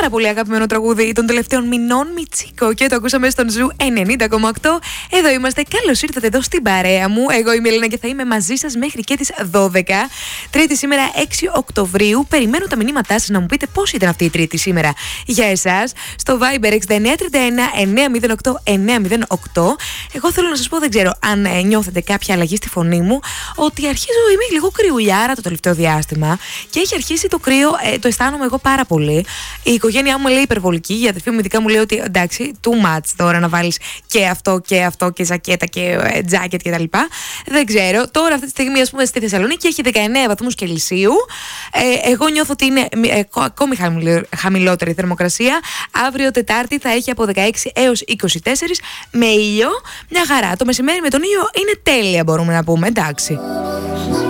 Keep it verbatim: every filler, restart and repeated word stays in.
πάρα πολύ αγαπημένο τραγούδι των τελευταίων μηνών, Μιτσίκο, και το ακούσαμε στον Ζου ενενήντα κόμμα οκτώ. Εδώ είμαστε. Καλώς ήρθατε εδώ στην παρέα μου. Εγώ είμαι η Ελίνα και θα είμαι μαζί σας μέχρι και τις δώδεκα. Τρίτη σήμερα, έξι Οκτωβρίου. Περιμένω τα μηνύματά σας να μου πείτε πώς ήταν αυτή η Τρίτη σήμερα για εσάς. Στο Viber εξήντα εννέα τριάντα ένα εννιακόσια οκτώ εννιακόσια οκτώ. Εγώ θέλω να σας πω, δεν ξέρω αν ε, νιώθετε κάποια αλλαγή στη φωνή μου, ότι αρχίζω, είμαι λίγο κρυουλιάρα το τελευταίο διάστημα και έχει αρχίσει το κρύο, ε, το αισθάνομαι εγώ πάρα πολύ. Η οικογένειά μου λέει υπερβολική, η αδερφή μου ειδικά μου λέει ότι εντάξει, too much τώρα να βάλεις και αυτό και αυτό και ζακέτα και ε, τζάκετ κτλ. Δεν ξέρω. Τώρα αυτή τη στιγμή, ας πούμε, στη Θεσσαλονίκη έχει δεκαεννέα βαθμούς Κελσίου. Ε, εγώ νιώθω ότι είναι ε, ακόμη χαμηλότερη η θερμοκρασία. Αύριο Τετάρτη θα έχει από δεκαέξι έως είκοσι τέσσερα με ήλιο. Μια χαρά. Το μεσημέρι με τον ήλιο είναι τέλεια, μπορούμε να πούμε. Εντάξει.